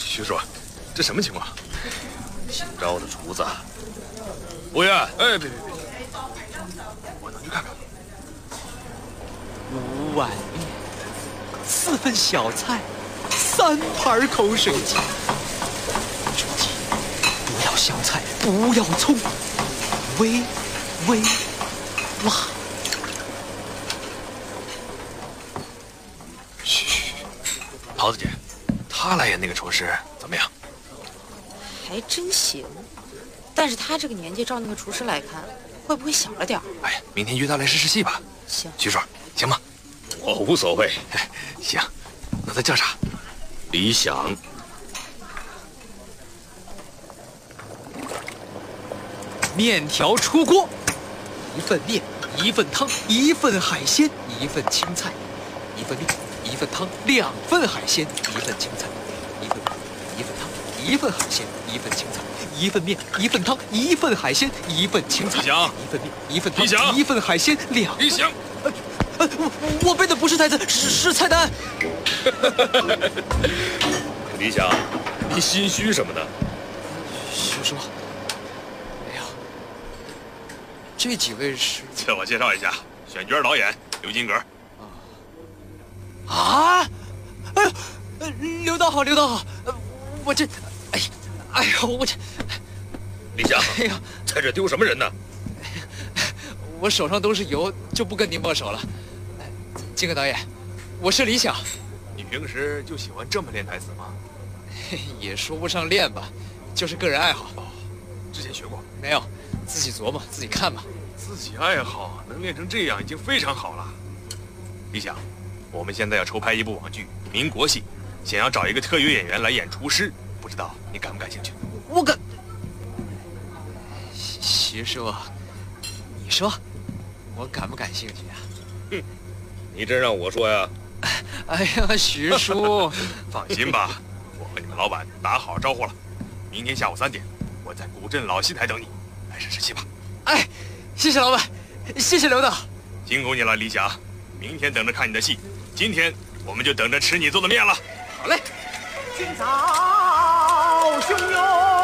徐叔，这什么情况？ 新招的厨子， 服务员，哎，别，我能去看看。 5碗面，4份小菜，3盘口水鸡。注记：不要香菜，不要葱，微辣。 嘘，桃子姐，他来演那个厨师怎么样？ 还真行，但是他这个年纪照那个厨师来看，会不会小了点儿？ 哎呀，明天约他来试戏吧。 行， 徐叔，行吗？ 我无所谓。 行，那他叫啥？ 李想。 面条出锅，1份面，1份汤，1份海鲜，1份青菜，1份面，1份汤，2份海鲜，1份青菜，1份汤，1份海鲜，1份青菜，1份面，1份汤，1份海鲜，1份青菜， 李想 ，1份面，1份汤李想 ，1份海鲜，2。 李想， 我背的不是台词，是菜单。 李想，你心虚什么呢？ 徐叔，哎呀，这几位是自我介绍一下，选角导演刘金阁。 啊？哎呦，刘导好，刘导好，我这，哎呦，我这， 李想， 哎呀， 在这丢什么人呢？ 我手上都是油，就不跟您握手了。金阁导演，我是李想。 你平时就喜欢这么练台词吗？ 也说不上练吧，就是个人爱好。 哦，之前学过没有？自己琢磨，自己看吧。 自己爱好能练成这样已经非常好了。李想，我们现在要筹拍一部网剧《民国戏》，想要找一个特约演员来演厨师，不知道你感不感兴趣？ 我感，徐叔，你说我感不感兴趣啊？ 哼，你真让我说呀？ 哎呀，徐叔， 放心吧，我和你们老板打好招呼了，明天下午3点，我在古镇老戏台等你，来试试戏吧。 哎，谢谢老板，谢谢刘导， 辛苦你了，李想，明天等着看你的戏，今天我们就等着吃你做的面了。 好嘞。 今早汹涌，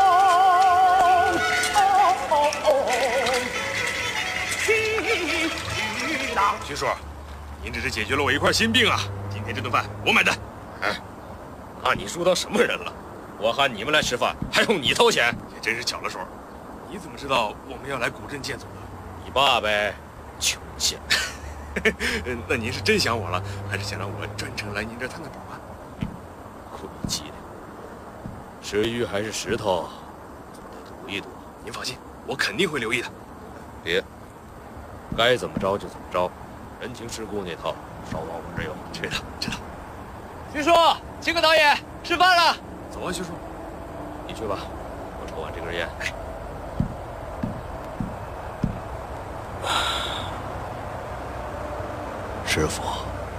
气雨浪。 徐叔，您这是解决了我一块心病啊！今天这顿饭我买单。 哎，把你说当什么人了？我喊你们来吃饭，还用你掏钱？ 也真是巧了手。你怎么知道我们要来古镇见总的？ 你爸呗，穷县。 那您是真想我了，还是想让我专程来您这儿探个宝啊？ 晦气的，吃鱼还是石头，总得赌一赌。 您放心，我肯定会留意的。 别，该怎么着就怎么着，人情世故那套少往我这儿有。 知道知道。 徐叔，金阁导演，吃饭了。 走啊，徐叔。 你去吧，我抽完这根烟。 哎。 师傅，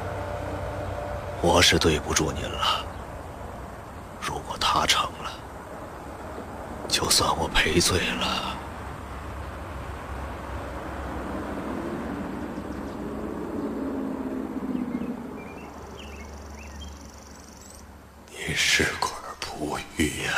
我是对不住您了。如果他成了，就算我赔罪了。你是块璞玉呀！